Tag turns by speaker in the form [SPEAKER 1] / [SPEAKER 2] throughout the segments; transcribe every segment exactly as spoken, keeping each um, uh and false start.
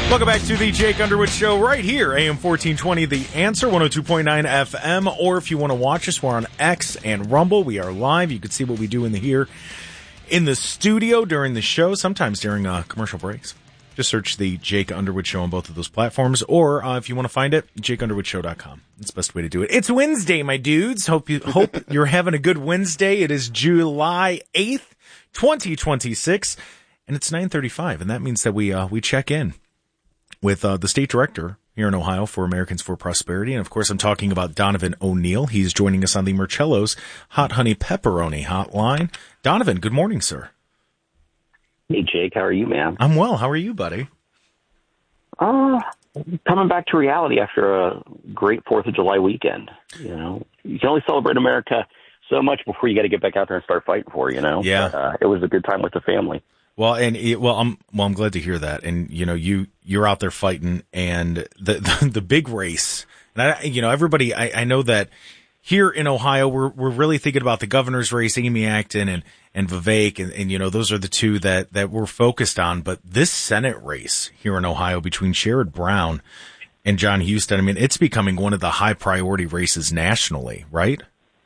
[SPEAKER 1] Welcome back to the Jake Underwood Show right here, A M fourteen twenty, The Answer, one oh two point nine F M. Or if you want to watch us, we're on X and Rumble. We are live. You can see what we do in the here in the studio during the show, sometimes during uh, commercial breaks. Just search the Jake Underwood Show on both of those platforms. Or uh, if you want to find it, jake underwood show dot com. That's the best way to do it. It's Wednesday, my dudes. Hope you hope you're having a good Wednesday. It is July eighth, twenty twenty-six, and it's nine thirty-five, and that means that we uh, we check in with uh, the state director here in Ohio for Americans for Prosperity. And, of course, I'm talking about Donovan O'Neill. He's joining us on the Marcello's Hot Honey Pepperoni Hotline. Donovan, good morning, sir.
[SPEAKER 2] Hey, Jake. How are you, man?
[SPEAKER 1] I'm well. How are you, buddy?
[SPEAKER 2] Uh, coming back to reality after a great fourth of July weekend. You know, you can only celebrate America so much before you got to get back out there and start fighting for it, you know?
[SPEAKER 1] Yeah.
[SPEAKER 2] But, uh, it was a good time with the family.
[SPEAKER 1] Well, and it, well, I'm well. I'm glad to hear that. And you know, you you're out there fighting, and the the, the big race. And I, you know, everybody. I, I know that here in Ohio, we're we're really thinking about the governor's race, Amy Acton and and Vivek, and, and you know, those are the two that that we're focused on. But this Senate race here in Ohio between Sherrod Brown and Jon Husted, I mean, it's becoming one of the high priority races nationally, right?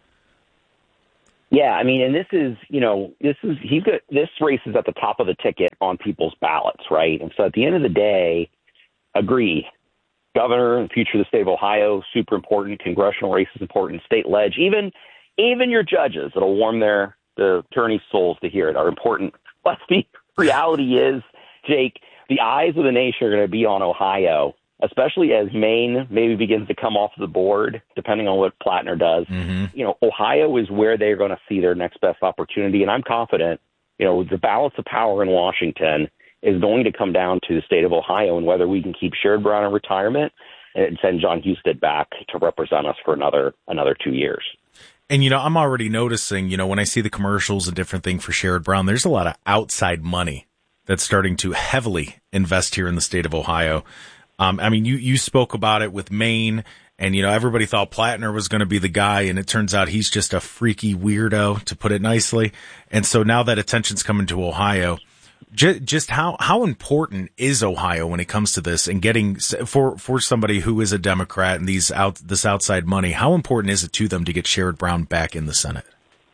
[SPEAKER 2] Yeah, I mean, and this is, you know, this is, he's got, this race is at the top of the ticket on people's ballots, right? And so at the end of the day, agree, governor and future of the state of Ohio, super important, congressional race is important, state ledge, even, even your judges, it'll warm their, the attorneys' souls to hear it, are important. But the reality is, Jake, the eyes of the nation are going to be on Ohio, especially as Maine maybe begins to come off the board, depending on what Plattner does.
[SPEAKER 1] Mm-hmm.
[SPEAKER 2] You know, Ohio is where they're going to see their next best opportunity. And I'm confident, you know, the balance of power in Washington is going to come down to the state of Ohio and whether we can keep Sherrod Brown in retirement and send Jon Husted back to represent us for another another two years.
[SPEAKER 1] And, you know, I'm already noticing, you know, when I see the commercials and different things for Sherrod Brown, there's a lot of outside money that's starting to heavily invest here in the state of Ohio. Um, I mean, you, you spoke about it with Maine, and, you know, everybody thought Plattner was going to be the guy, and it turns out he's just a freaky weirdo, to put it nicely. And so now that attention's coming to Ohio, j- just how, how important is Ohio when it comes to this and getting, for, for somebody who is a Democrat and these out, this outside money, how important is it to them to get Sherrod Brown back in the Senate?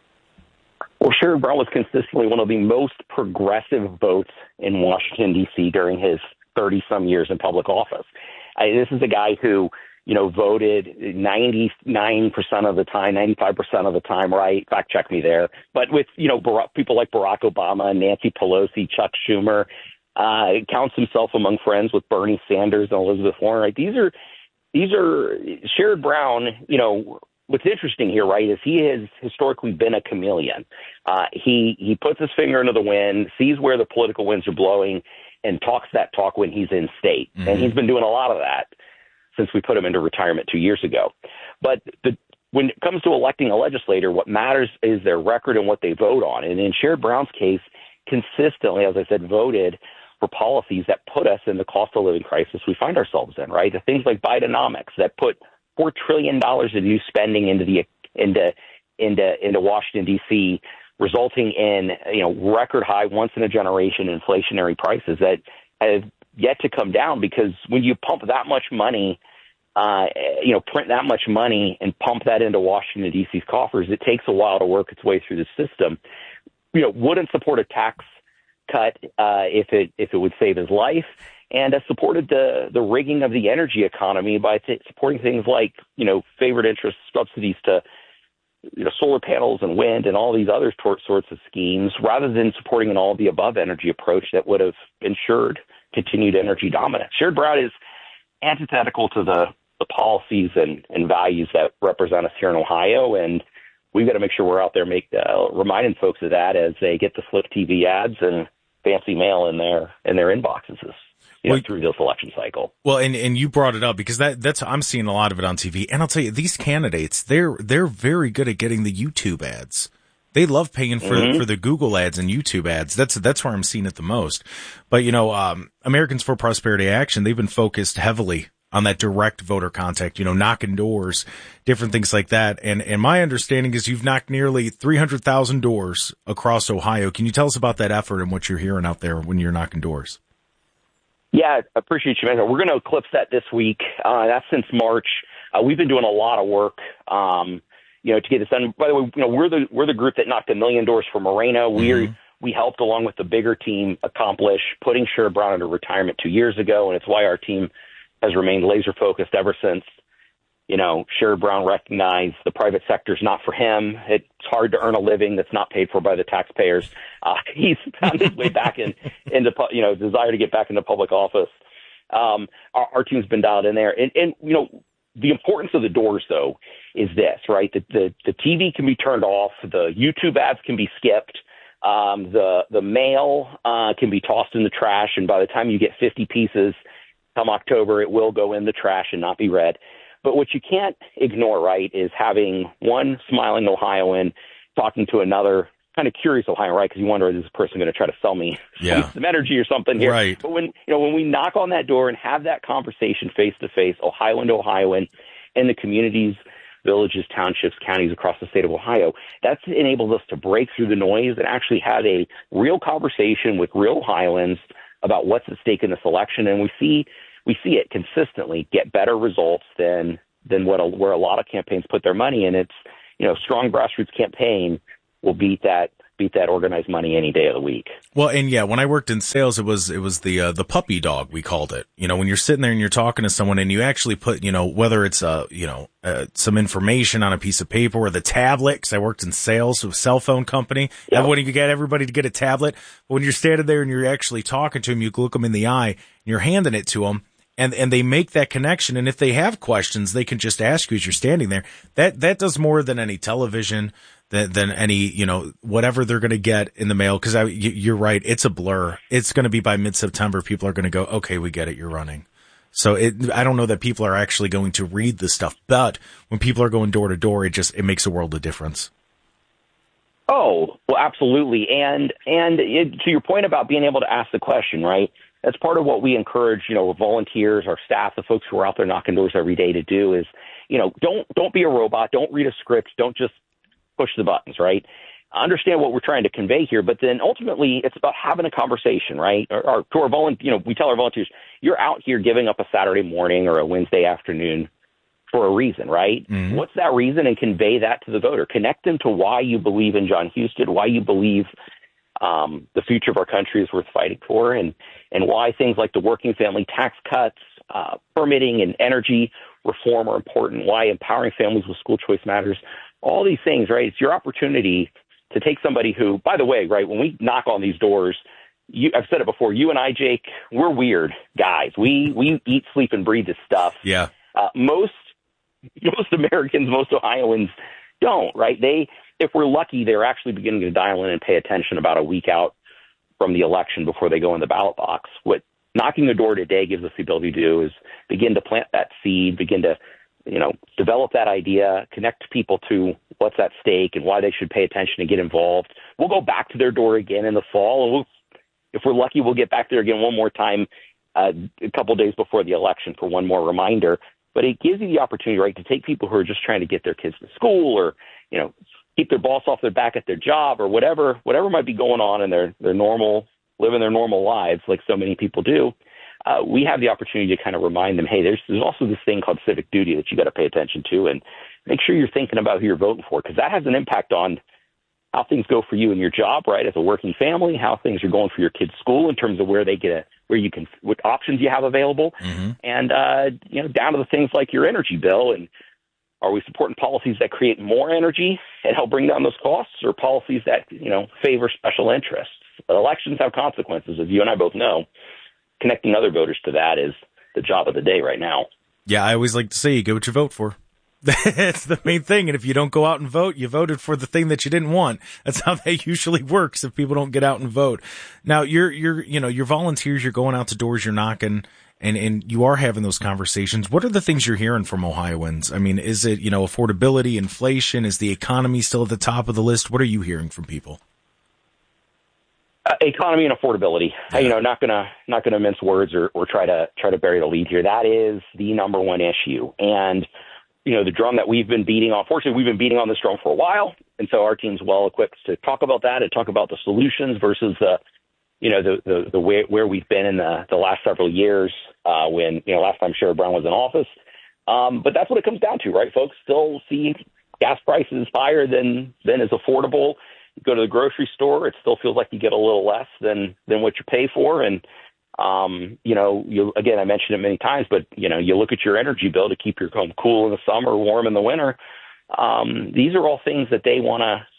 [SPEAKER 2] Well, Sherrod Brown was consistently one of the most progressive votes in Washington, D C during his thirty-some years in public office. I, this is a guy who, you know, voted ninety-nine percent of the time, ninety-five percent of the time, right? Fact check me there. But with, you know, Barack, people like Barack Obama, Nancy Pelosi, Chuck Schumer, uh, counts himself among friends with Bernie Sanders and Elizabeth Warren, right? These are, these are, Sherrod Brown, you know, what's interesting here, right, is he has historically been a chameleon. Uh, he, he puts his finger into the wind, sees where the political winds are blowing, and talks that talk when he's in state. Mm-hmm. And he's been doing a lot of that since we put him into retirement two years ago. But the, when it comes to electing a legislator, what matters is their record and what they vote on. And in Sherrod Brown's case, consistently, as I said, voted for policies that put us in the cost of living crisis we find ourselves in, right? The things like Bidenomics that put four trillion dollars in new spending into the into into into Washington, D C, resulting in, you know, record high, once in a generation inflationary prices that have yet to come down, because when you pump that much money, uh, you know, print that much money and pump that into Washington, D C's coffers, it takes a while to work its way through the system. You know, wouldn't support a tax cut uh, if it if it would save his life, and has supported the the rigging of the energy economy by t- supporting things like, you know, favored interest subsidies to, you know, solar panels and wind and all these other tor- sorts of schemes, rather than supporting an all of the above energy approach that would have ensured continued energy dominance. Sherrod Brown is antithetical to the, the policies and, and values that represent us here in Ohio, and we've got to make sure we're out there make uh, reminding folks of that as they get the Flip T V ads and fancy mail in their in their inboxes this, you know, well, through this election cycle.
[SPEAKER 1] Well, and, and you brought it up because that that's I'm seeing a lot of it on T V, and I'll tell you, these candidates, they're they're very good at getting the YouTube ads. They love paying for mm-hmm. for the Google ads and YouTube ads. That's that's where I'm seeing it the most. But you know, um, Americans for Prosperity Action, they've been focused heavily on that direct voter contact, you know, knocking doors, different things like that. And and my understanding is you've knocked nearly three hundred thousand doors across Ohio. Can you tell us about that effort and what you're hearing out there when you're knocking doors?
[SPEAKER 2] Yeah, I appreciate you, man. We're going to eclipse that this week. Uh, that's since March. Uh, we've been doing a lot of work, um, you know, to get this done. By the way, you know, we're the we're the group that knocked a million doors for Moreno. Mm-hmm. We we helped, along with the bigger team, accomplish putting Sherrod Brown into retirement two years ago, and it's why our team has remained laser focused ever since. You know, Sherrod Brown recognized the private sector's not for him. It's hard to earn a living that's not paid for by the taxpayers. Uh, he's found his way back in, into, you know, desire to get back into public office. Um, our, our team's been dialed in there. And, and, you know, the importance of the doors, though, is this, right? The, the, the T V can be turned off. The YouTube ads can be skipped. Um, the, the mail uh, can be tossed in the trash. And by the time you get fifty pieces come October, it will go in the trash and not be read. But what you can't ignore, right, is having one smiling Ohioan talking to another kind of curious Ohioan, right? Because you wonder, is this person going to try to sell me
[SPEAKER 1] yeah.
[SPEAKER 2] some energy or something here?
[SPEAKER 1] Right.
[SPEAKER 2] But when, you know, when we knock on that door and have that conversation face to face, Ohioan to Ohioan, in the communities, villages, townships, counties across the state of Ohio, that's enabled us to break through the noise and actually have a real conversation with real Ohioans about what's at stake in this election. And we see we see it consistently get better results than than what a, where a lot of campaigns put their money in. It's, you know, strong grassroots campaign will beat that beat that organized money any day of the week.
[SPEAKER 1] Well, and yeah, when I worked in sales, it was it was the uh, the puppy dog, we called it. You know, when you're sitting there and you're talking to someone and you actually put, you know, whether it's uh you know uh, some information on a piece of paper or the tablet, because I worked in sales with a cell phone company.
[SPEAKER 2] Yep.
[SPEAKER 1] Everybody could get everybody to get a tablet. But when you're standing there and you're actually talking to them, you look them in the eye and you're handing it to them. And and they make that connection, and if they have questions, they can just ask you as you're standing there. That that does more than any television, than than any, you know, whatever they're going to get in the mail. Because you're right, it's a blur. It's going to be by mid-September, people are going to go, okay, we get it, you're running. So it, I don't know that people are actually going to read this stuff, but when people are going door to door, it just it makes a world of difference.
[SPEAKER 2] Oh, well, absolutely, and and it, to your point about being able to ask the question, right? That's part of what we encourage, you know, volunteers, our staff, the folks who are out there knocking doors every day to do is, you know, don't don't be a robot. Don't read a script. Don't just push the buttons, right? Understand what we're trying to convey here, but then ultimately it's about having a conversation, right? Or, or to our volunteers, you know, we tell our volunteers, you're out here giving up a Saturday morning or a Wednesday afternoon for a reason, right? Mm-hmm. What's that reason? And convey that to the voter. Connect them to why you believe in John Husted, why you believe Um, the future of our country is worth fighting for, and, and why things like the working family tax cuts, uh, permitting and energy reform are important, why empowering families with school choice matters, all these things, right? It's your opportunity to take somebody who, by the way, right, when we knock on these doors, you, I've said it before, you and I, Jake, we're weird guys. We, we eat, sleep, and breathe this stuff.
[SPEAKER 1] Yeah.
[SPEAKER 2] Uh, most, most Americans, most Ohioans don't, right? They, if we're lucky, they're actually beginning to dial in and pay attention about a week out from the election before they go in the ballot box. What knocking the door today gives us the ability to do is begin to plant that seed, begin to, you know, develop that idea, connect people to what's at stake and why they should pay attention and get involved. We'll go back to their door again in the fall, and we'll, if we're lucky, we'll get back there again one more time uh, a couple days before the election for one more reminder. But it gives you the opportunity, right, to take people who are just trying to get their kids to school or, you know, keep their boss off their back at their job or whatever, whatever might be going on in their, their normal, living their normal lives like so many people do. Uh, we have the opportunity to kind of remind them, hey, there's, there's also this thing called civic duty that you got to pay attention to, and make sure you're thinking about who you're voting for, because that has an impact on how things go for you in your job, right, as a working family, how things are going for your kids' school in terms of where they get a, where you can, what options you have available, mm-hmm. and, uh, you know, down to the things like your energy bill, and are we supporting policies that create more energy and help bring down those costs, or policies that, you know, favor special interests? But elections have consequences, as you and I both know. Connecting other voters to that is the job of the day right now.
[SPEAKER 1] Yeah, I always like to say you get what you vote for. That's the main thing. And if you don't go out and vote, you voted for the thing that you didn't want. That's how that usually works if people don't get out and vote. Now, you're, you're, you know, you're volunteers, you're going out to doors, you're knocking, and, and you are having those conversations. What are the things you're hearing from Ohioans? I mean, is it, you know, affordability, inflation? Is the economy still at the top of the list? What are you hearing from people?
[SPEAKER 2] Uh, economy and affordability. Yeah. You know, not gonna not gonna mince words or, or try to try to bury the lead here. That is the number one issue. And you know, the drum that we've been beating on. Fortunately, we've been beating on this drum for a while, and so our team's well equipped to talk about that and talk about the solutions versus the you know, the, the, the way, where we've been in the, the last several years uh, when, you know, last time Sherrod Brown was in office. Um, but that's what it comes down to, right? Folks still see gas prices higher than, than is affordable. You go to the grocery store, it still feels like you get a little less than, than what you pay for. And, um, you know, you, again, I mentioned it many times, but, you know, you look at your energy bill to keep your home cool in the summer, warm in the winter. Um, these are all things that they want to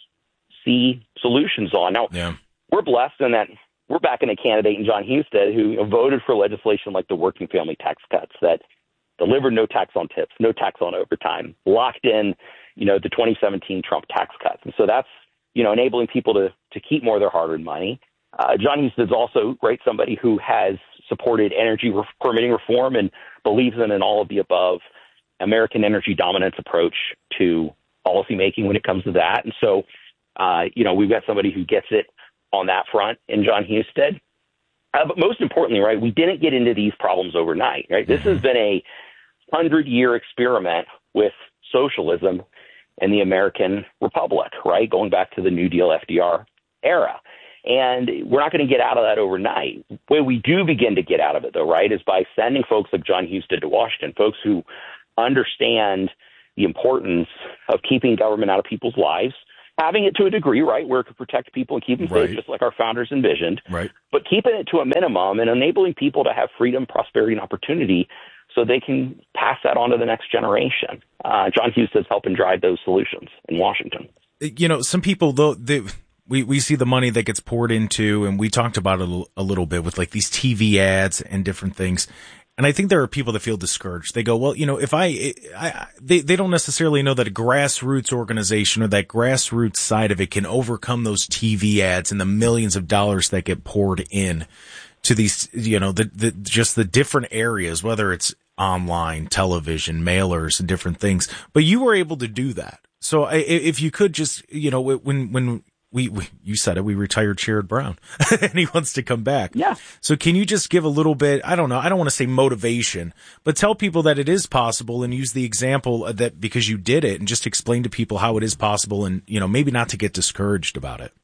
[SPEAKER 2] see solutions on. Now,
[SPEAKER 1] yeah.
[SPEAKER 2] we're blessed in that we're backing a candidate in John Husted who you know, voted for legislation like the working family tax cuts that delivered no tax on tips, no tax on overtime, locked in, you know, the twenty seventeen Trump tax cuts. And so that's, you know, enabling people to, to keep more of their hard-earned money. Uh, John Husted's also great, somebody who has supported energy re- permitting reform and believes in an all of the above American energy dominance approach to policymaking when it comes to that. And so, uh, you know, we've got somebody who gets it on that front in John Husted. Uh, but most importantly, right, we didn't get into these problems overnight, right? This has been a hundred-year experiment with socialism in the American Republic, right, going back to the New Deal F D R era. And we're not going to get out of that overnight. Where we do begin to get out of it, though, right, is by sending folks like John Husted to Washington, folks who understand the importance of keeping government out of people's lives, having it to a degree, right, where it could protect people and keep them
[SPEAKER 1] Right.
[SPEAKER 2] safe, just like our founders envisioned,
[SPEAKER 1] Right.
[SPEAKER 2] but keeping it to a minimum and enabling people to have freedom, prosperity, and opportunity so they can pass that on to the next generation. Uh, John Husted's helping drive those solutions in Washington.
[SPEAKER 1] You know, some people, though, they, we, we see the money that gets poured into, and we talked about it a little, a little bit with like these T V ads and different things. And I think there are people that feel discouraged. They go, well, you know, if I, I they, they don't necessarily know that a grassroots organization or that grassroots side of it can overcome those T V ads and the millions of dollars that get poured in to these, you know, the, the, just the different areas, whether it's online, television, mailers, and different things. But you were able to do that. So I, if you could just, you know, when, when, We, we, you said it, we retired Sherrod Brown and he wants to come back.
[SPEAKER 2] Yeah.
[SPEAKER 1] So can you just give a little bit, I don't know, I don't want to say motivation, but tell people that it is possible and use the example that because you did it and just explain to people how it is possible and, you know, maybe not to get discouraged about it.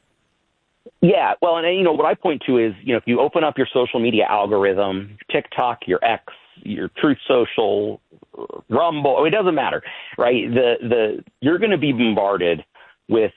[SPEAKER 2] Yeah. Well, and you know, what I point to is, you know, if you open up your social media algorithm, TikTok, your X, your Truth Social, Rumble, it doesn't matter, right? The, the, you're going to be bombarded with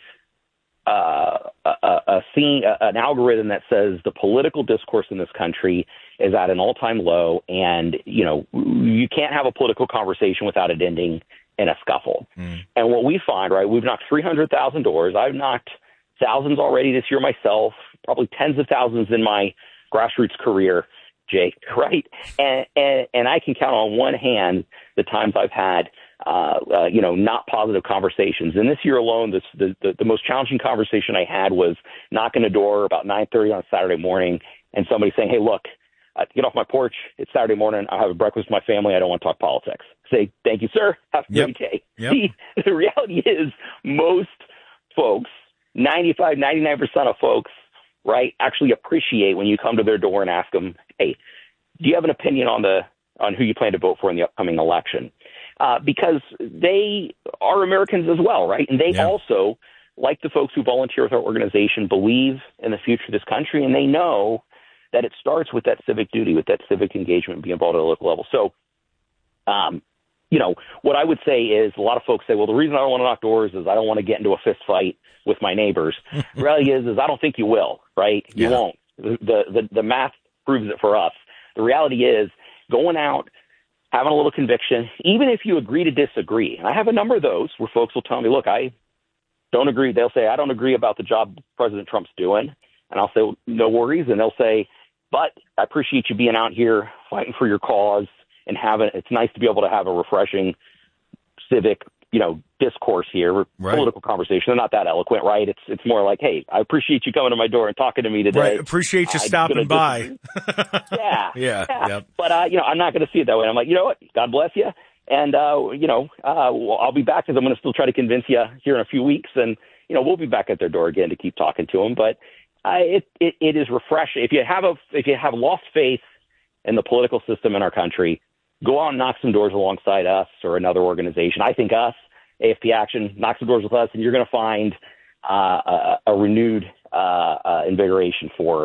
[SPEAKER 2] Uh, a, a scene, an algorithm that says the political discourse in this country is at an all-time low, and you know you can't have a political conversation without it ending in a scuffle. Mm. And what we find, right, we've knocked three hundred thousand doors. I've knocked thousands already this year myself, probably tens of thousands in my grassroots career, Jake. Right, and and, and I can count on one hand the times I've had. Uh, uh, you know, not positive conversations. And this year alone, this, the, the, the most challenging conversation I had was knocking a door about nine thirty on a Saturday morning and somebody saying, hey, look, uh, get off my porch. It's Saturday morning. I have a breakfast with my family. I don't want to talk politics. Say, thank you, sir. Have a
[SPEAKER 1] Yep.
[SPEAKER 2] great day.
[SPEAKER 1] Yep.
[SPEAKER 2] See, the reality is most folks, ninety-five, ninety-nine percent of folks, right, actually appreciate when you come to their door and ask them, hey, do you have an opinion on the on who you plan to vote for in the upcoming election? Uh, because they are Americans as well, right? And they
[SPEAKER 1] Yeah.
[SPEAKER 2] also, like the folks who volunteer with our organization, believe in the future of this country, and they know that it starts with that civic duty, with that civic engagement, being involved at a local level. So, um, you know, what I would say is a lot of folks say, well, the reason I don't want to knock doors is I don't want to get into a fist fight with my neighbors. The reality is, is I don't think you will, right? You
[SPEAKER 1] Yeah.
[SPEAKER 2] won't. The, the, the math proves it for us. The reality is going out, having a little conviction, even if you agree to disagree. And I have a number of those where folks will tell me, look, I don't agree. They'll say, I don't agree about the job President Trump's doing. And I'll say, well, no worries. And they'll say, but I appreciate you being out here fighting for your cause and having, it's nice to be able to have a refreshing civic, you know, discourse here,
[SPEAKER 1] Right.
[SPEAKER 2] political conversation. They're not that eloquent, right? It's it's more like, hey, I appreciate you coming to my door and talking to me today.
[SPEAKER 1] Right. Appreciate you
[SPEAKER 2] I'm
[SPEAKER 1] stopping
[SPEAKER 2] gonna
[SPEAKER 1] by.
[SPEAKER 2] yeah.
[SPEAKER 1] Yeah.
[SPEAKER 2] yeah.
[SPEAKER 1] Yep.
[SPEAKER 2] But, uh, you know, I'm not going to see it that way. I'm like, you know what? God bless you. And, uh, you know, uh, well, I'll be back because I'm going to still try to convince you here in a few weeks. And, you know, we'll be back at their door again to keep talking to them. But uh, it, it it is refreshing. If you have a if you have lost faith in the political system in our country, go out and knock some doors alongside us or another organization. I think us, A F P Action, knock some doors with us, and you're going to find uh, a, a renewed uh, uh, invigoration for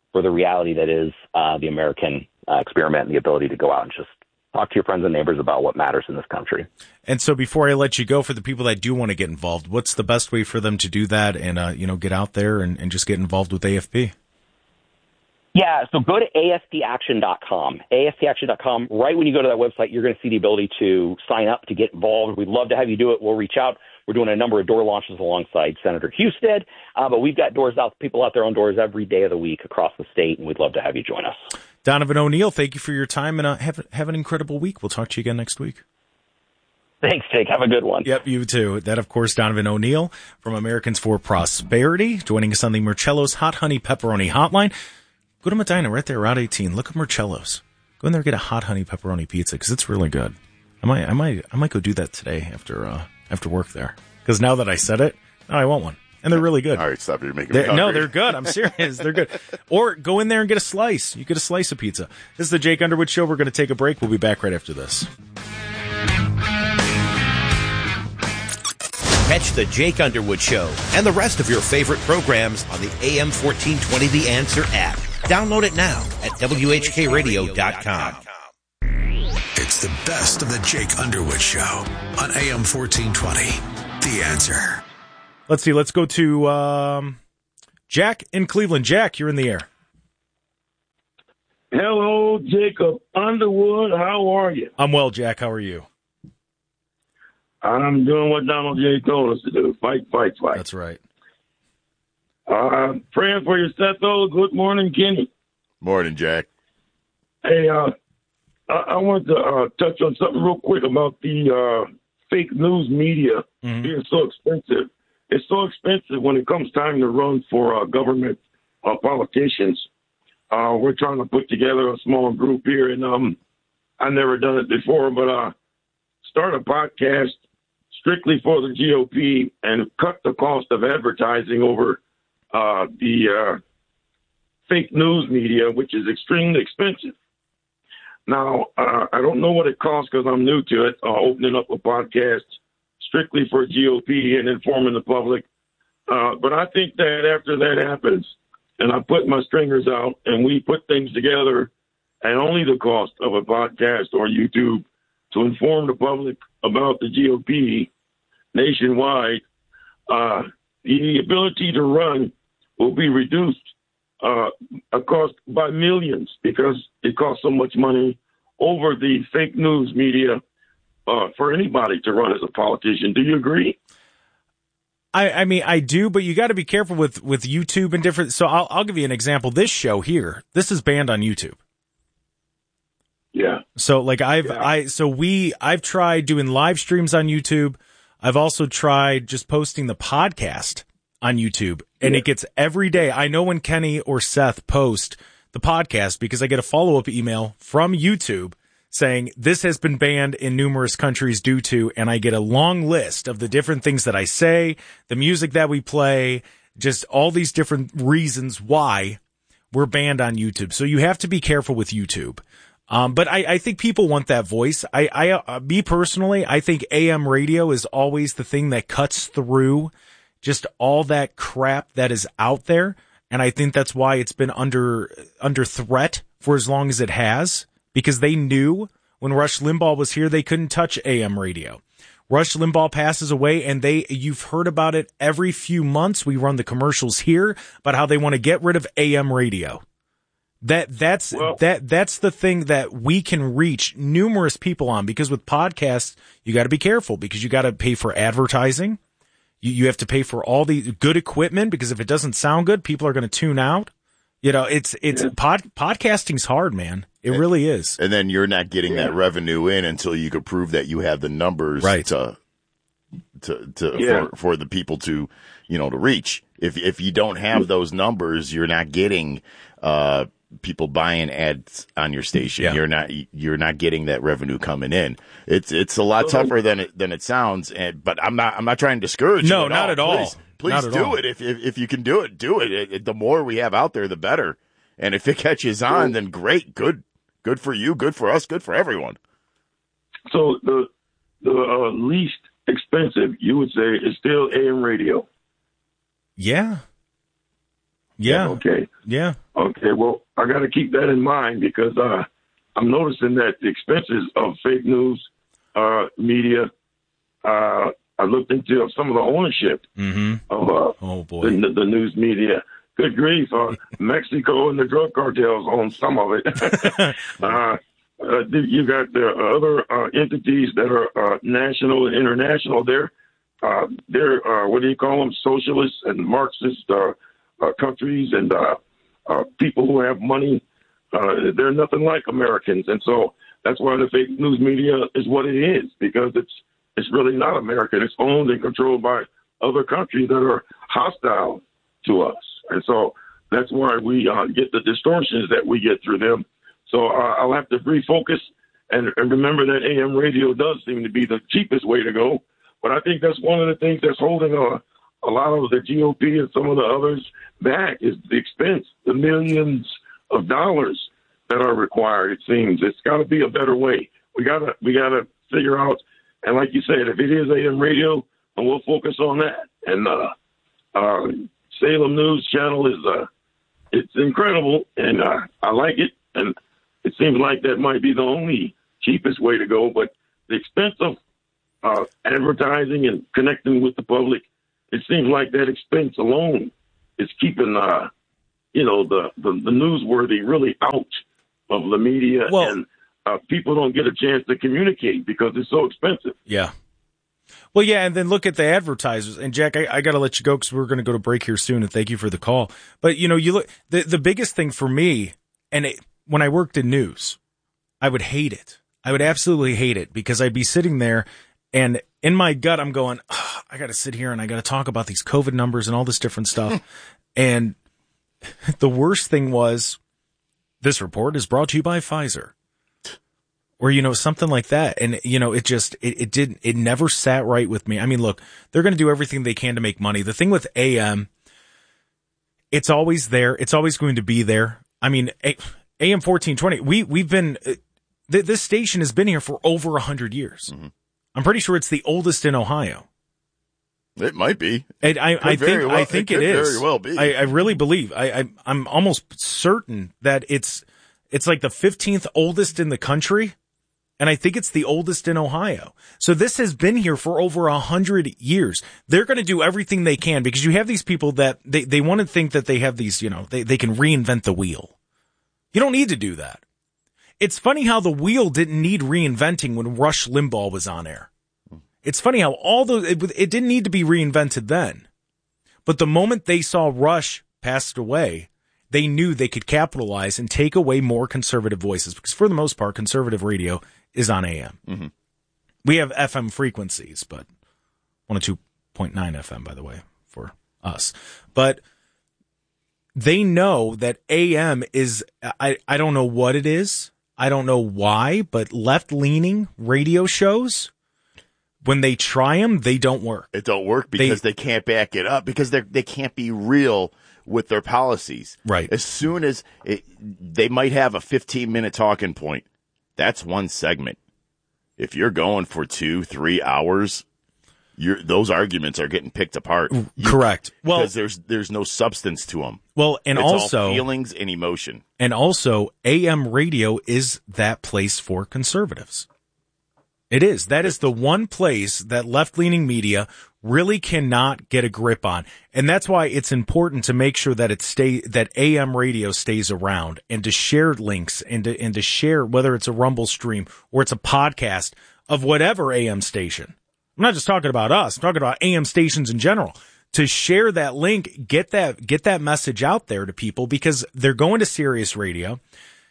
[SPEAKER 2] for the reality that is uh, the American uh, experiment and the ability to go out and just talk to your friends and neighbors about what matters in this country.
[SPEAKER 1] And so before I let you go, for the people that do want to get involved, what's the best way for them to do that and, uh, you know, get out there and, and just get involved with A F P?
[SPEAKER 2] Yeah, so go to A F P action dot com. A F P action dot com. Right when you go to that website, you're going to see the ability to sign up to get involved. We'd love to have you do it. We'll reach out. We're doing a number of door launches alongside Senator Husted, uh, but we've got doors out, people out there on doors every day of the week across the state, and we'd love to have you join us.
[SPEAKER 1] Donovan O'Neill, thank you for your time, and uh, have, have an incredible week. We'll talk to you again next week.
[SPEAKER 2] Thanks, Jake. Have a good one.
[SPEAKER 1] Yep, you too. That, of course, Donovan O'Neill from Americans for Prosperity, joining us on the Murcello's Hot Honey Pepperoni Hotline. Go to Medina right there, Route eighteen. Look at Murcello's. Go in there and get a hot honey pepperoni pizza because it's really good. I might, I might, I might go do that today after uh, after work there. Because now that I said it, now I want one, and they're really good.
[SPEAKER 3] All right, stop! You're making
[SPEAKER 1] me
[SPEAKER 3] hungry.
[SPEAKER 1] No, they're good. I'm serious. They're good. Or go in there and get a slice. You get a slice of pizza. This is the Jake Underwood Show. We're going to take a break. We'll be back right after this.
[SPEAKER 4] Catch the Jake Underwood Show and the rest of your favorite programs on the A M fourteen twenty The Answer app. Download it now at W H K radio dot com.
[SPEAKER 5] It's the best of the Jake Underwood Show on A M fourteen twenty. The Answer.
[SPEAKER 1] Let's see. Let's go to um, Jack in Cleveland. Jack, you're in the air.
[SPEAKER 6] Hello, Jacob Underwood. How are you?
[SPEAKER 1] I'm well, Jack. How are you?
[SPEAKER 6] I'm doing what Donald J. told us to do. Fight, fight, fight.
[SPEAKER 1] That's right.
[SPEAKER 6] Uh, praying for your Setho. Good morning, Kenny.
[SPEAKER 3] Morning, Jack.
[SPEAKER 6] Hey, uh, I, I want to uh, touch on something real quick about the uh, fake news media mm-hmm. being so expensive. It's so expensive when it comes time to run for uh, government uh, politicians. Uh, we're trying to put together a small group here, and um, I've never done it before, but uh, start a podcast strictly for the G O P and cut the cost of advertising over uh, the uh, fake news media, which is extremely expensive. Now, uh, I don't know what it costs because I'm new to it, uh, opening up a podcast strictly for G O P and informing the public. Uh, but I think that after that happens, and I put my stringers out and we put things together at only the cost of a podcast or YouTube to inform the public about the G O P nationwide, uh, the ability to run will be reduced uh, cost by millions because it costs so much money over the fake news media uh, for anybody to run as a politician. Do you agree?
[SPEAKER 1] I, I mean, I do, but you got to be careful with, with YouTube and different. So I'll, I'll give you an example. This show here, this is banned on YouTube.
[SPEAKER 6] Yeah.
[SPEAKER 1] So like I've,
[SPEAKER 6] yeah.
[SPEAKER 1] I, so we, I've tried doing live streams on YouTube. I've also tried just posting the podcast on YouTube, and yeah. it gets every day. I know when Kenny or Seth post the podcast because I get a follow-up email from YouTube saying this has been banned in numerous countries due to, and I get a long list of the different things that I say, the music that we play, just all these different reasons why we're banned on YouTube. So you have to be careful with YouTube. Um, but I, I think people want that voice. I, I, uh, me personally, I think A M radio is always the thing that cuts through just all that crap that is out there. And I think that's why it's been under, under threat for as long as it has, because they knew when Rush Limbaugh was here, they couldn't touch A M radio. Rush Limbaugh passes away and they, you've heard about it every few months. We run the commercials here about how they want to get rid of A M radio. That that's well, that that's the thing that we can reach numerous people on, because with podcasts you got to be careful because you got to pay for advertising. You you have to pay for all the good equipment because if it doesn't sound good, people are going to tune out. You know, it's it's yeah. pod podcasting's hard, man. It
[SPEAKER 3] and,
[SPEAKER 1] really is.
[SPEAKER 3] And then you're not getting yeah. that revenue in until you could prove that you have the numbers
[SPEAKER 1] right.
[SPEAKER 3] to to to
[SPEAKER 6] yeah.
[SPEAKER 3] for, for the people to, you know, to reach. If if you don't have those numbers, you're not getting uh people buying ads on your station. Yeah. You're not you're not getting that revenue coming in. It's it's a lot tougher than it than it sounds. And but I'm not I'm not trying to discourage
[SPEAKER 1] no,
[SPEAKER 3] you. No,
[SPEAKER 1] not at all.
[SPEAKER 3] Please, please do all. it. If, if if you can do it, do it. It, it. The more we have out there, the better. And if it catches on, then great, good, good for you, good for us, good for everyone.
[SPEAKER 6] So the the uh, least expensive, you would say, is still A M radio.
[SPEAKER 1] Yeah. Yeah.
[SPEAKER 6] Okay.
[SPEAKER 1] Yeah.
[SPEAKER 6] Okay. Well, I got to keep that in mind because uh, I'm noticing that the expenses of fake news uh, media. Uh, I looked into some of the ownership
[SPEAKER 1] mm-hmm.
[SPEAKER 6] of uh,
[SPEAKER 1] oh boy
[SPEAKER 6] the, the news media. Good grief! Uh, Mexico and the drug cartels own some of it. uh, uh, you got the other uh, entities that are uh, national and international. They're uh, they're uh, what do you call them? Socialists and Marxist uh, uh, countries and uh, uh, people who have money. Uh, they're nothing like Americans, and so that's why the fake news media is what it is, because it's it's really not American. It's owned and controlled by other countries that are hostile to us. And so that's why we uh, get the distortions that we get through them. So uh, I'll have to refocus and, and remember that A M radio does seem to be the cheapest way to go. But I think that's one of the things that's holding a, a lot of the G O P and some of the others back is the expense, the millions of dollars that are required. It seems it's got to be a better way. We gotta we gotta figure out. And like you said, if it is A M radio, then we'll focus on that. And uh, uh, Salem News Channel is uh, it's incredible, and uh, I like it. And it seems like that might be the only cheapest way to go. But the expense of uh, advertising and connecting with the public, it seems like that expense alone is keeping uh, you know the, the the newsworthy really out of the media,
[SPEAKER 1] well,
[SPEAKER 6] and uh, people don't get a chance to communicate because it's so expensive.
[SPEAKER 1] Yeah. Well, yeah, and then look at the advertisers. And Jack, I, I got to let you go because we're going to go to break here soon. And thank you for the call. But you know, you look the the biggest thing for me, and it, when I worked in news, I would hate it. I would absolutely hate it because I'd be sitting there, and in my gut, I'm going, oh, I got to sit here and I got to talk about these COVID numbers and all this different stuff. And the worst thing was, this report is brought to you by Pfizer. Or, you know, something like that. And, you know, it just, it, it didn't, it never sat right with me. I mean, look, they're going to do everything they can to make money. The thing with A M, it's always there. It's always going to be there. I mean, A M fourteen twenty, we, we've been, th- this station has been here for over a hundred years. Mm-hmm. I'm pretty sure it's the oldest in Ohio.
[SPEAKER 3] It might be.
[SPEAKER 1] And I, I think,
[SPEAKER 3] well,
[SPEAKER 1] I think
[SPEAKER 3] it,
[SPEAKER 1] it is.
[SPEAKER 3] Very well be.
[SPEAKER 1] I, I really believe. I, I, I'm almost certain that it's, it's like the fifteenth oldest in the country. And I think it's the oldest in Ohio. So this has been here for over a hundred years. They're going to do everything they can because you have these people that they, they want to think that they have these, you know, they, they can reinvent the wheel. You don't need to do that. It's funny how the wheel didn't need reinventing when Rush Limbaugh was on air. It's funny how all the, it, it didn't need to be reinvented then. But the moment they saw Rush passed away, they knew they could capitalize and take away more conservative voices because for the most part, conservative radio is on A M. Mm-hmm. We have F M frequencies, but one oh two point nine F M, by the way, for us. But they know that A M is, I, I don't know what it is. I don't know why, but left-leaning radio shows, when they try them, they don't work.
[SPEAKER 3] It don't work because they, they can't back it up because they they can't be real with their policies.
[SPEAKER 1] Right.
[SPEAKER 3] As soon as it, they might have a fifteen-minute talking point, that's one segment. If you're going for two, three hours, you're, those arguments are getting picked apart. You,
[SPEAKER 1] Correct. Well,
[SPEAKER 3] because there's there's no substance to them.
[SPEAKER 1] Well, and
[SPEAKER 3] it's
[SPEAKER 1] also
[SPEAKER 3] all feelings and emotion.
[SPEAKER 1] And also, A M radio is that place for conservatives. It is. That is the one place that left-leaning media really cannot get a grip on. And that's why it's important to make sure that it stay, that A M radio stays around and to share links and to, and to share whether it's a Rumble stream or it's a podcast of whatever A M station. I'm not just talking about us. I'm talking about A M stations in general. To share that link, get that, get that message out there to people because they're going to Sirius Radio.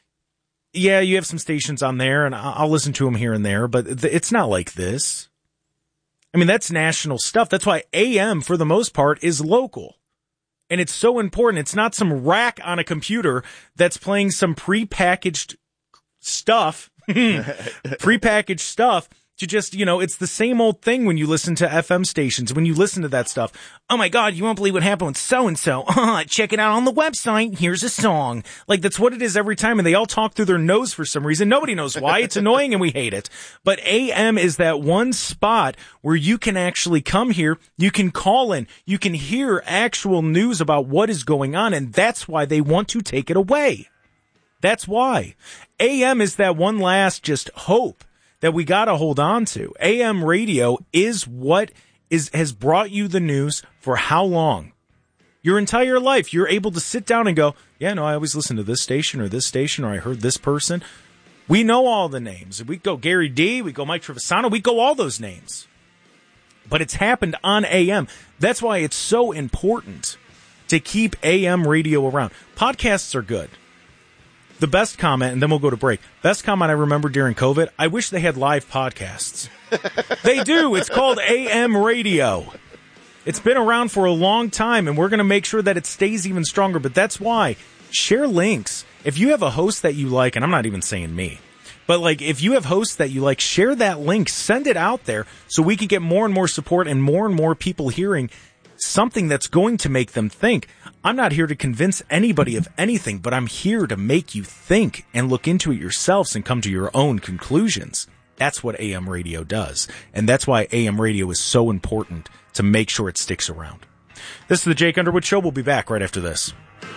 [SPEAKER 1] Yeah, you have some stations on there, and I'll listen to them here and there, but it's not like this. I mean, that's national stuff. That's why A M, for the most part, is local. And it's so important. It's not some rack on a computer that's playing some prepackaged stuff, prepackaged stuff to just, you know, it's the same old thing when you listen to F M stations, when you listen to that stuff. Oh my God, you won't believe what happened with so-and-so. Uh, check it out on the website. Here's a song. Like, that's what it is every time. And they all talk through their nose for some reason. Nobody knows why. It's annoying and we hate it. But A M is that one spot where you can actually come here. You can call in. You can hear actual news about what is going on. And that's why they want to take it away. That's why. A M is that one last just hope that we got to hold on to. A M radio is what is has brought you the news for how long? Your entire life. You're able to sit down and go, yeah, no, I always listen to this station or this station or I heard this person. We know all the names. We go Gary D, we go Mike Trevisano, we go all those names. But it's happened on A M. That's why it's so important to keep A M radio around. Podcasts are good. The best comment, and then we'll go to break. Best comment I remember during COVID, I wish they had live podcasts. They do. It's called A M radio. It's been around for a long time, and we're going to make sure that it stays even stronger. But that's why. Share links. If you have a host that you like, and I'm not even saying me, but like if you have hosts that you like, share that link. Send it out there so we can get more and more support and more and more people hearing something that's going to make them think. I'm not here to convince anybody of anything, but I'm here to make you think and look into it yourselves and come to your own conclusions. That's what A M radio does. And that's why A M radio is so important to make sure it sticks around. This is the Jake Underwood Show. We'll be back right after this.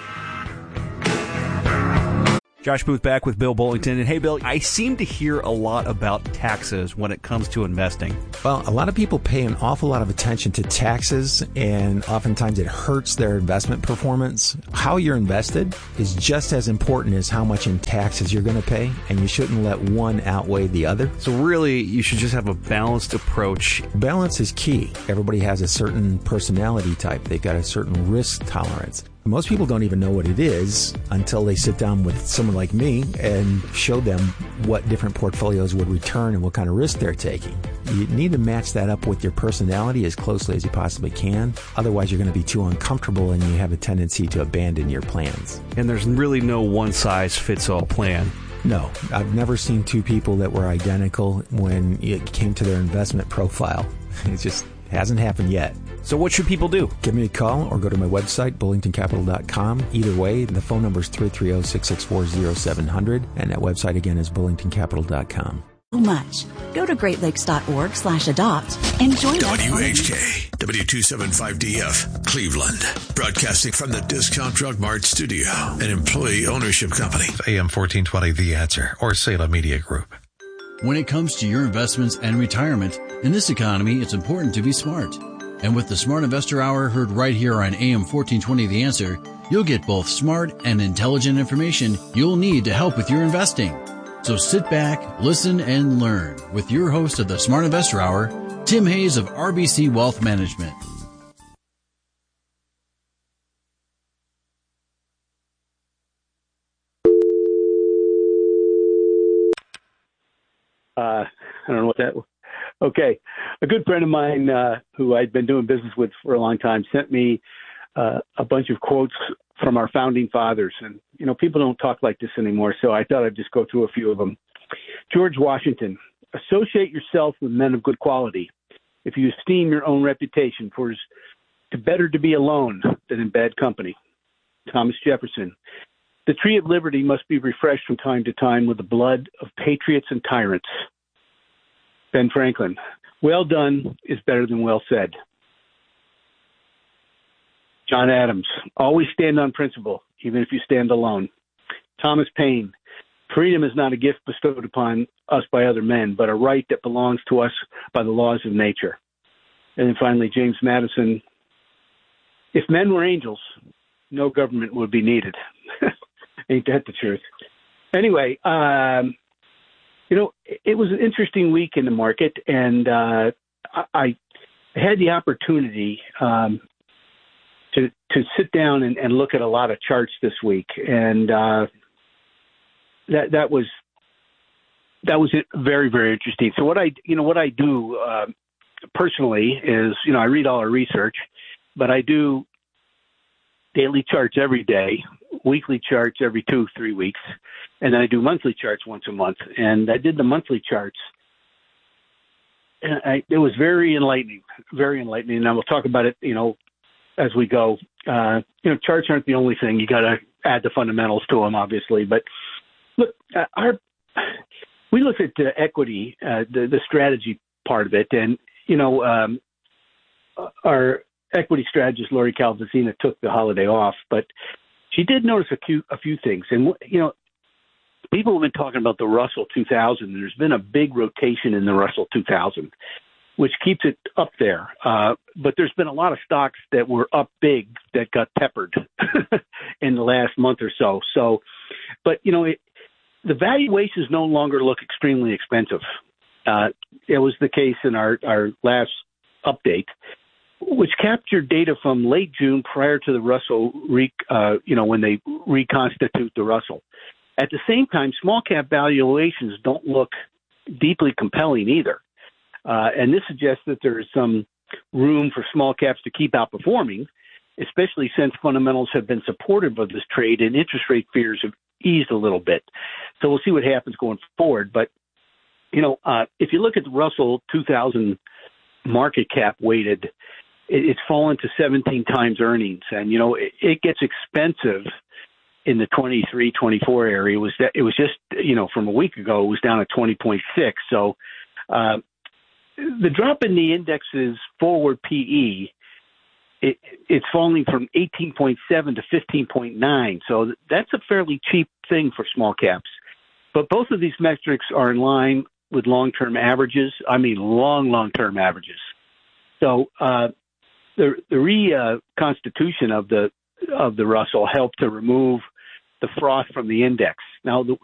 [SPEAKER 7] Josh Booth back with Bill Bullington. And hey, Bill, I seem to hear a lot about taxes when it comes to investing.
[SPEAKER 8] Well, a lot of people pay an awful lot of attention to taxes, and oftentimes it hurts their investment performance. How you're invested is just as important as how much in taxes you're going to pay, and you shouldn't let one outweigh the other.
[SPEAKER 7] So really, you should just have a balanced approach.
[SPEAKER 8] Balance is key. Everybody has a certain personality type. They've got a certain risk tolerance. Most people don't even know what it is until they sit down with someone like me and show them what different portfolios would return and what kind of risk they're taking. You need to match that up with your personality as closely as you possibly can. Otherwise, you're going to be too uncomfortable and you have a tendency to abandon your plans.
[SPEAKER 7] And there's really no one-size-fits-all plan.
[SPEAKER 8] No, I've never seen two people that were identical when it came to their investment profile. It just hasn't happened yet.
[SPEAKER 7] So what should people do?
[SPEAKER 8] Give me a call or go to my website, bullington capital dot com. Either way, the phone number is three three zero, six six four, zero seven zero zero, and that website again is bullington capital dot com.
[SPEAKER 9] Much. Go to great lakes dot org slash adopt and join us.
[SPEAKER 5] W H K, W two seventy-five D F, Cleveland. Broadcasting from the Discount Drug Mart studio, an employee ownership company.
[SPEAKER 10] A M fourteen twenty The Answer, or Salem Media Group.
[SPEAKER 11] When it comes to your investments and retirement, in this economy, it's important to be smart. And with the Smart Investor Hour heard right here on A M fourteen twenty The Answer, you'll get both smart and intelligent information you'll need to help with your investing. So sit back, listen, and learn with your host of the Smart Investor Hour, Tim Hayes of R B C Wealth Management.
[SPEAKER 12] Uh, I don't know what that was. Okay. A good friend of mine uh, who I'd been doing business with for a long time sent me uh, a bunch of quotes from our founding fathers. And, you know, people don't talk like this anymore, so I thought I'd just go through a few of them. George Washington, associate yourself with men of good quality. If you esteem your own reputation, for it is better to be alone than in bad company. Thomas Jefferson, the tree of liberty must be refreshed from time to time with the blood of patriots and tyrants. Ben Franklin, well done is better than well said. John Adams, always stand on principle, even if you stand alone. Thomas Paine, freedom is not a gift bestowed upon us by other men, but a right that belongs to us by the laws of nature. And then finally, James Madison, if men were angels, no government would be needed. Ain't that the truth? Anyway, um, you know, it was an interesting week in the market, and uh, I, I had the opportunity um, to to sit down and, and look at a lot of charts this week, and uh, that that was that was very very interesting. So what I you know what I do uh, personally is you know I read all our research, but I do daily charts every day, weekly charts every two, three weeks, and then I do monthly charts once a month. And I did the monthly charts I, it was very enlightening, very enlightening. And we'll talk about it, you know, as we go. Uh, you know, charts aren't the only thing. You got to add the fundamentals to them, obviously. But look, uh, our we looked at the equity, uh, the, the strategy part of it, and you know, um, our equity strategist Lori Calvasina took the holiday off, but she did notice a few a few things. And you know, people have been talking about the Russell two thousand. There's been a big rotation in the Russell two thousand, which keeps it up there. Uh, but there's been a lot of stocks that were up big that got peppered in the last month or so. So, but you know, it, the valuations no longer look extremely expensive. Uh, it was the case in our, our last update, which captured data from late June prior to the Russell, re, uh, you know, when they reconstitute the Russell. At the same time, small cap valuations don't look deeply compelling either. Uh, and this suggests that there is some room for small caps to keep outperforming, especially since fundamentals have been supportive of this trade and interest rate fears have eased a little bit. So we'll see what happens going forward. But, you know, uh, if you look at the Russell two thousand market cap weighted, it, it's fallen to seventeen times earnings. And, you know, it, it gets expensive in the twenty-three, twenty-four area. It was, that, it was just, you know, from a week ago, it was down at twenty point six. So uh, the drop in the index's forward P E, it, it's falling from eighteen point seven to fifteen point nine. So that's a fairly cheap thing for small caps. But both of these metrics are in line with long-term averages. I mean, long, long-term averages. So uh, the, the reconstitution uh, of the of the Russell helped to remove the froth from the index. Now, the,